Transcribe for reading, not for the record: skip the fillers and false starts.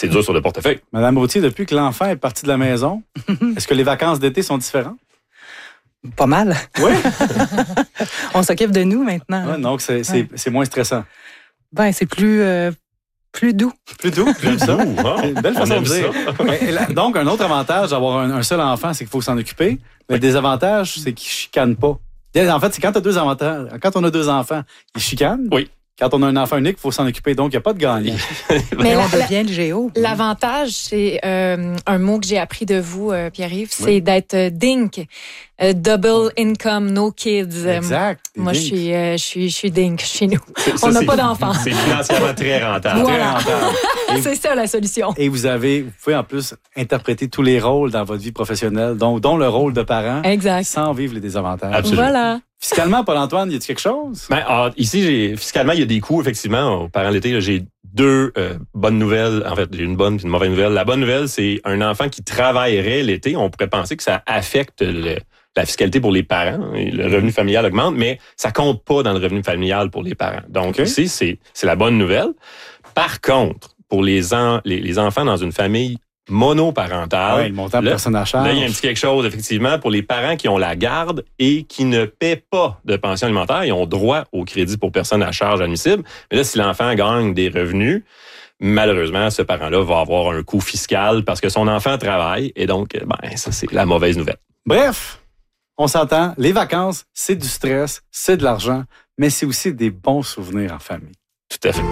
c'est dur sur le portefeuille. Madame Gauthier, depuis que l'enfant est parti de la maison, est-ce que les vacances d'été sont différentes? Pas mal. Oui. On s'occupe de nous maintenant. Ouais, donc, c'est moins stressant. Ben, c'est plus doux. Plus doux, j'aime ça. C'est une belle façon de dire. Donc, un autre avantage d'avoir un seul enfant, c'est qu'il faut s'en occuper. Mais le désavantage, c'est qu'il ne chicane pas. En fait, c'est quand on a deux enfants, ils chicanent. Oui. Quand on a un enfant unique, il faut s'en occuper. Donc, il n'y a pas de gagnant. Mais on devient le géo. L'avantage, c'est un mot que j'ai appris de vous, Pierre-Yves, c'est d'être dink. Double income, no kids. Exact. Moi, je suis dink chez nous. On n'a pas d'enfants. C'est financièrement très rentable. Voilà. Très rentable. C'est ça la solution. Et vous pouvez en plus interpréter tous les rôles dans votre vie professionnelle, dont le rôle de parent, Exact. sans vivre les désavantages. Absolument. Voilà. Fiscalement, Paul-Antoine, y a-t-il quelque chose? Ici, fiscalement, il y a des coûts, effectivement. Au parent l'été, j'ai deux bonnes nouvelles. En fait, j'ai une bonne et une mauvaise nouvelle. La bonne nouvelle, c'est un enfant qui travaillerait l'été. On pourrait penser que ça affecte la fiscalité pour les parents. Le revenu familial augmente, mais ça compte pas dans le revenu familial pour les parents. Donc, ici, c'est la bonne nouvelle. Par contre, pour les enfants dans une famille monoparentale. Oui, le montant de personne à charge. Là, il y a un petit quelque chose, effectivement, pour les parents qui ont la garde et qui ne paient pas de pension alimentaire. Ils ont droit au crédit pour personne à charge admissible. Mais là, si l'enfant gagne des revenus, malheureusement, ce parent-là va avoir un coût fiscal parce que son enfant travaille. Et donc, ça, c'est la mauvaise nouvelle. Bref, on s'entend. Les vacances, c'est du stress, c'est de l'argent, mais c'est aussi des bons souvenirs en famille. Tout à fait.